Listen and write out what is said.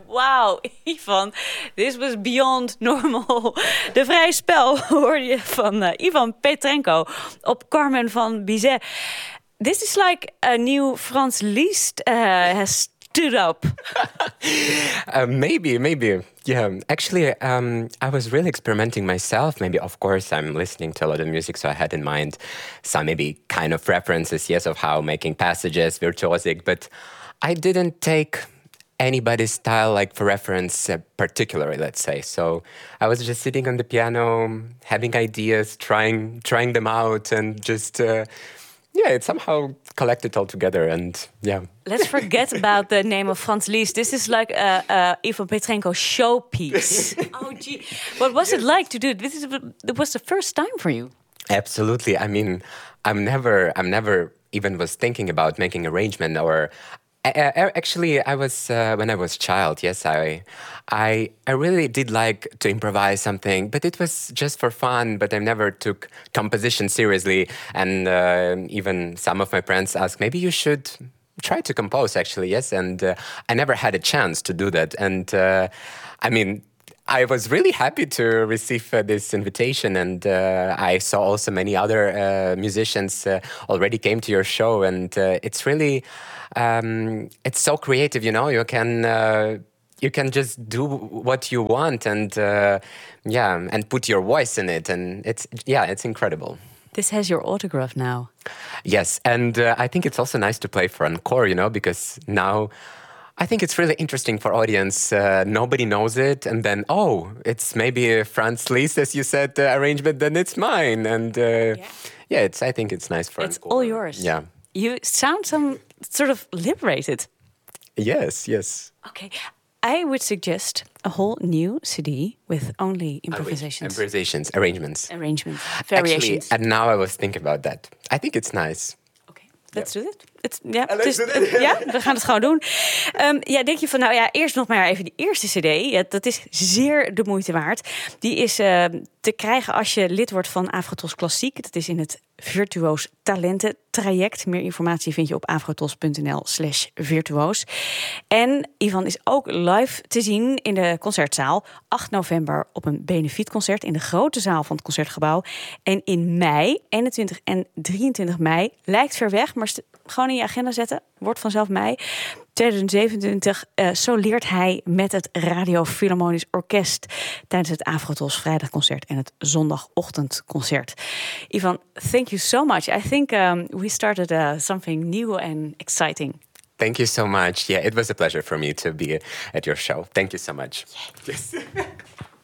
Wauw, Ivan, this was beyond normal. De Vrije Spel hoorde je van Ivan Petrenko op Carmen van Bizet. This is like a new Franz Liszt has stood up. Maybe. Yeah, actually, I was really experimenting myself. Maybe, of course, I'm listening to a lot of music, so I had in mind some maybe kind of references, yes, of how making passages virtuosic, but I didn't take anybody's style like for reference particularly, let's say. So I was just sitting on the piano, having ideas, trying them out, and just it somehow collected all together. And yeah, let's forget about the name of Franz Liszt. This is like a Ivan Petrenko showpiece. Oh gee, what was it like to do it? It was the first time for you. Absolutely. I mean, I'm never even was thinking about making arrangement or. Actually, I was when I was a child. Yes, I really did like to improvise something, but it was just for fun. But I never took composition seriously, and even some of my friends asked, maybe you should try to compose. Actually, yes, and I never had a chance to do that. And I mean, I was really happy to receive this invitation, and I saw also many other musicians already came to your show, and it's really. It's so creative, you know. You can just do what you want, and and put your voice in it, and it's incredible. This has your autograph now. Yes, and I think it's also nice to play for encore, you know, because now I think it's really interesting for audience. Nobody knows it, and then it's maybe a Franz Liszt, as you said, arrangement. Then it's mine, and I think it's nice for it's encore. all yours. Yeah, you sound some sort of liberated. Yes. Okay, I would suggest a whole new CD with only improvisations. Arrangements, variations. Actually, and now I was thinking about that. I think it's nice. Okay, let's do it. We gaan het gewoon doen. Denk je van, eerst nog maar even die eerste CD. Ja, dat is zeer de moeite waard. Die is te krijgen als je lid wordt van Afrotos Klassiek. Dat is in het Virtuoos Talenten traject. Meer informatie vind je op afrotos.nl/virtuoos. En Ivan is ook live te zien in de concertzaal. 8 november op een benefietconcert in de grote zaal van het Concertgebouw. En in mei, 21 en 23 mei, lijkt ver weg, maar gewoon in je agenda zetten. Wordt vanzelf mei 2027 soleert hij met het Radio Philharmonisch Orkest tijdens het Afrotos Vrijdagconcert en het Zondagochtendconcert. Ivan, thank you so much. I think we started something new and exciting. Thank you so much. Yeah, it was a pleasure for me to be at your show. Thank you so much. Yeah. Yes.